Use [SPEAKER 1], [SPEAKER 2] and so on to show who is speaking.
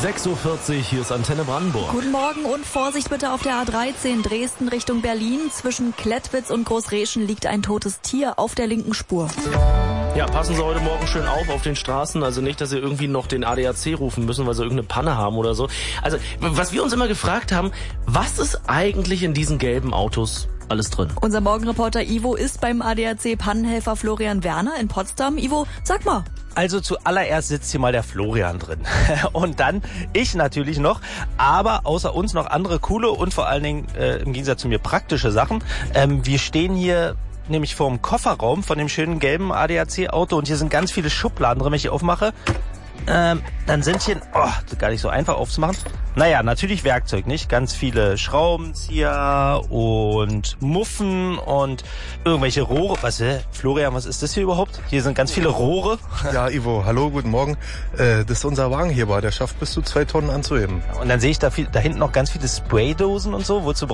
[SPEAKER 1] 6:40 Uhr, hier ist Antenne Brandenburg.
[SPEAKER 2] Guten Morgen und Vorsicht bitte auf der A13 Dresden Richtung Berlin. Zwischen Klettwitz und Großreschen liegt ein totes Tier auf der linken Spur.
[SPEAKER 1] Ja, passen Sie heute Morgen schön auf den Straßen. Also nicht, dass Sie irgendwie noch den ADAC rufen müssen, weil Sie irgendeine Panne haben oder so. Also, was wir uns immer gefragt haben, was ist eigentlich in diesen gelben Autos alles drin?
[SPEAKER 2] Unser Morgenreporter Ivo ist beim ADAC-Pannenhelfer Florian Werner in Potsdam. Ivo, sag mal.
[SPEAKER 3] Also zuallererst sitzt hier mal der Florian drin. Und dann ich natürlich noch. Aber außer uns noch andere coole und vor allen Dingen im Gegensatz zu mir praktische Sachen. Wir stehen hier nämlich vor dem Kofferraum von dem schönen gelben ADAC-Auto und hier sind ganz viele Schubladen drin, wenn ich hier aufmache. Dann sind hier, das ist gar nicht so einfach aufzumachen. Naja, natürlich Werkzeug, nicht? Ganz viele Schraubenzieher und Muffen und irgendwelche Rohre. Florian, was ist das hier überhaupt? Hier sind ganz viele Rohre.
[SPEAKER 4] Ja, Ivo, hallo, guten Morgen. Das ist unser Wagenheber, der schafft bis zu 2 Tonnen anzuheben.
[SPEAKER 3] Und dann sehe ich da hinten noch ganz viele Spraydosen und so. Wozu